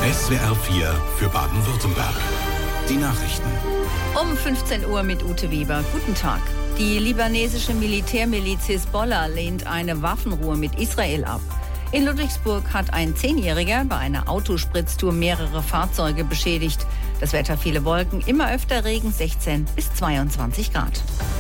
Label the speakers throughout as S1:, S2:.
S1: SWR 4 für Baden-Württemberg. Die Nachrichten.
S2: Um 15 Uhr mit Ute Weber. Guten Tag. Die libanesische Militärmiliz Hisbollah lehnt eine Waffenruhe mit Israel ab. In Ludwigsburg hat ein 10-Jähriger bei einer Autospritztour mehrere Fahrzeuge beschädigt. Das Wetter: viele Wolken, immer öfter Regen, 16 bis 22 Grad.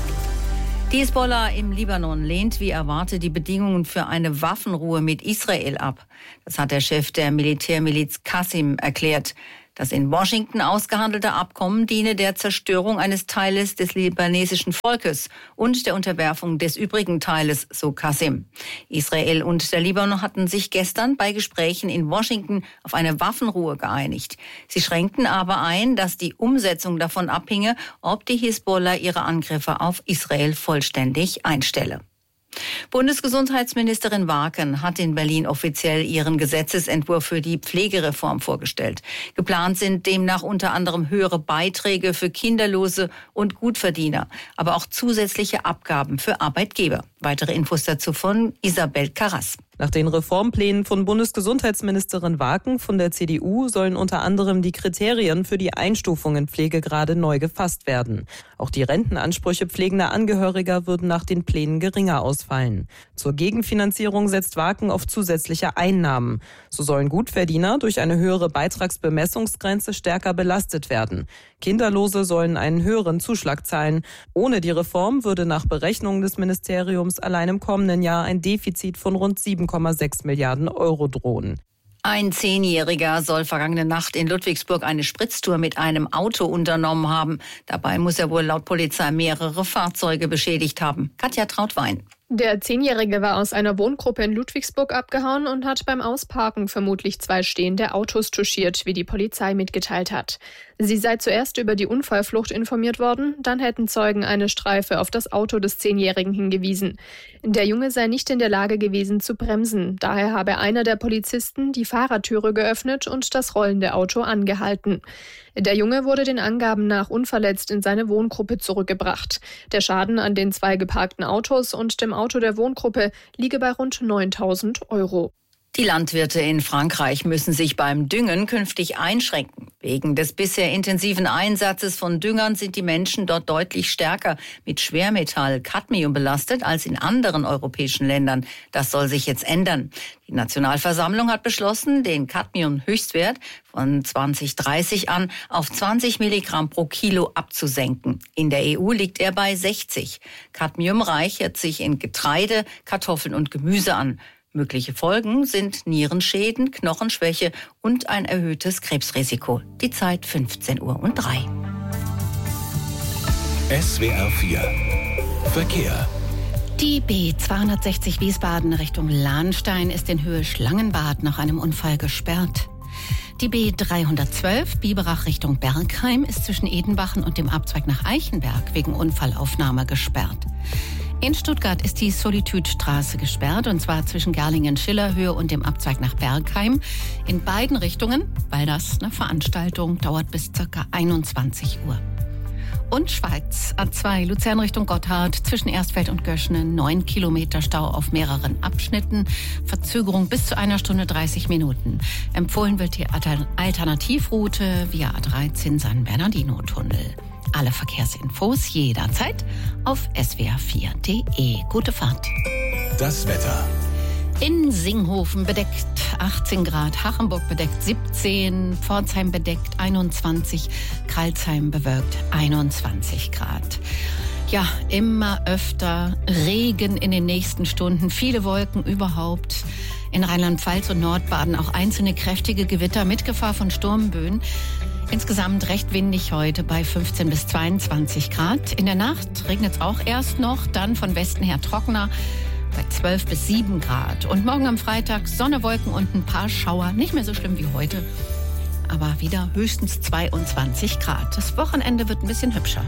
S2: Die Hisbollah im Libanon lehnt wie erwartet die Bedingungen für eine Waffenruhe mit Israel ab. Das hat der Chef der Militärmiliz Qassim erklärt. Das in Washington ausgehandelte Abkommen diene der Zerstörung eines Teiles des libanesischen Volkes und der Unterwerfung des übrigen Teiles, so Qassim. Israel und der Libanon hatten sich gestern bei Gesprächen in Washington auf eine Waffenruhe geeinigt. Sie schränkten aber ein, dass die Umsetzung davon abhinge, ob die Hisbollah ihre Angriffe auf Israel vollständig einstelle. Bundesgesundheitsministerin Waken hat in Berlin offiziell ihren Gesetzesentwurf für die Pflegereform vorgestellt. Geplant sind demnach unter anderem höhere Beiträge für Kinderlose und Gutverdiener, aber auch zusätzliche Abgaben für Arbeitgeber. Weitere Infos dazu von Isabel Karras.
S3: Nach den Reformplänen von Bundesgesundheitsministerin Waken von der CDU sollen unter anderem die Kriterien für die Einstufung in Pflegegrade neu gefasst werden. Auch die Rentenansprüche pflegender Angehöriger würden nach den Plänen geringer ausfallen. Zur Gegenfinanzierung setzt Waken auf zusätzliche Einnahmen. So sollen Gutverdiener durch eine höhere Beitragsbemessungsgrenze stärker belastet werden. Kinderlose sollen einen höheren Zuschlag zahlen. Ohne die Reform würde nach Berechnungen des Ministeriums allein im kommenden Jahr ein Defizit von rund 7,6 Milliarden Euro drohen.
S2: Ein 10-Jähriger soll vergangene Nacht in Ludwigsburg eine Spritztour mit einem Auto unternommen haben. Dabei muss er wohl laut Polizei mehrere Fahrzeuge beschädigt haben. Katja Trautwein.
S4: Der 10-Jährige war aus einer Wohngruppe in Ludwigsburg abgehauen und hat beim Ausparken vermutlich 2 stehende Autos touchiert, wie die Polizei mitgeteilt hat. Sie sei zuerst über die Unfallflucht informiert worden, dann hätten Zeugen eine Streife auf das Auto des 10-Jährigen hingewiesen. Der Junge sei nicht in der Lage gewesen zu bremsen, daher habe einer der Polizisten die Fahrertüre geöffnet und das rollende Auto angehalten. Der Junge wurde den Angaben nach unverletzt in seine Wohngruppe zurückgebracht. Der Schaden an den 2 geparkten Autos und dem Auto der Wohngruppe liege bei rund 9.000 Euro.
S2: Die Landwirte in Frankreich müssen sich beim Düngen künftig einschränken. Wegen des bisher intensiven Einsatzes von Düngern sind die Menschen dort deutlich stärker mit Schwermetall Cadmium belastet als in anderen europäischen Ländern. Das soll sich jetzt ändern. Die Nationalversammlung hat beschlossen, den Cadmium-Höchstwert von 2030 an auf 20 Milligramm pro Kilo abzusenken. In der EU liegt er bei 60. Cadmium reichert sich in Getreide, Kartoffeln und Gemüse an. Mögliche Folgen sind Nierenschäden, Knochenschwäche und ein erhöhtes Krebsrisiko. Die Zeit 15:03 Uhr.
S1: SWR 4 Verkehr.
S5: Die B260 Wiesbaden Richtung Lahnstein ist in Höhe Schlangenbad nach einem Unfall gesperrt. Die B312 Biberach Richtung Bergheim ist zwischen Edenbachen und dem Abzweig nach Eichenberg wegen Unfallaufnahme gesperrt. In Stuttgart ist die Solitude-Straße gesperrt, und zwar zwischen Gerlingen-Schillerhöhe und dem Abzweig nach Bergheim. In beiden Richtungen, weil das eine Veranstaltung dauert bis ca. 21 Uhr. Und Schweiz, A2 Luzern Richtung Gotthard, zwischen Erstfeld und Göschenen, 9 Kilometer Stau auf mehreren Abschnitten, Verzögerung bis zu 1 Stunde 30 Minuten. Empfohlen wird die Alternativroute via A3 Zinsan-Bernardino-Tunnel. Alle Verkehrsinfos jederzeit auf swr4.de. Gute Fahrt.
S1: Das Wetter.
S5: In Singhofen bedeckt 18 Grad, Hachenburg bedeckt 17, Pforzheim bedeckt 21, Crailsheim bewölkt 21 Grad. Ja, immer öfter Regen in den nächsten Stunden, viele Wolken überhaupt. In Rheinland-Pfalz und Nordbaden auch einzelne kräftige Gewitter mit Gefahr von Sturmböen. Insgesamt recht windig heute bei 15 bis 22 Grad. In der Nacht regnet es auch erst noch, dann von Westen her trockener bei 12 bis 7 Grad. Und morgen am Freitag Sonne, Wolken und ein paar Schauer. Nicht mehr so schlimm wie heute, aber wieder höchstens 22 Grad. Das Wochenende wird ein bisschen hübscher.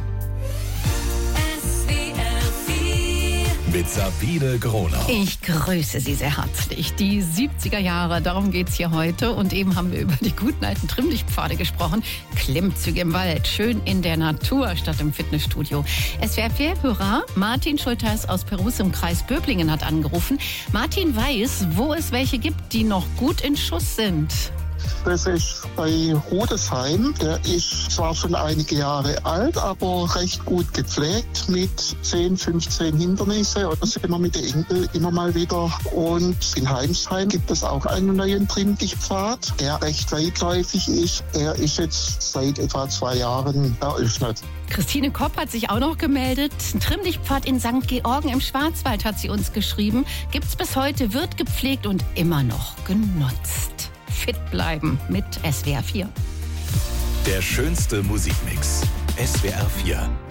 S1: Mit Sabine Gronau.
S5: Ich grüße Sie sehr herzlich. Die 70er Jahre, darum geht's hier heute. Und eben haben wir über die guten alten Trimmlichtpfade gesprochen. Klimmzüge im Wald, schön in der Natur statt im Fitnessstudio. SWR4-Hörer Martin Schulteis aus Perus im Kreis Böblingen hat angerufen. Martin weiß, wo es welche gibt, die noch gut in Schuss sind.
S6: Das ist bei Rudesheim. Der ist zwar schon einige Jahre alt, aber recht gut gepflegt mit 10, 15 Hindernissen. Da sind wir mit den Enkeln immer mal wieder. Und in Heimsheim gibt es auch einen neuen Trimmlichtpfad, der recht weitläufig ist. Er ist jetzt seit etwa 2 Jahren eröffnet.
S5: Christine Kopp hat sich auch noch gemeldet. Ein Trimmlichtpfad in St. Georgen im Schwarzwald, hat sie uns geschrieben. Gibt's bis heute, wird gepflegt und immer noch genutzt. Fit bleiben mit SWR 4.
S1: Der schönste Musikmix. SWR 4.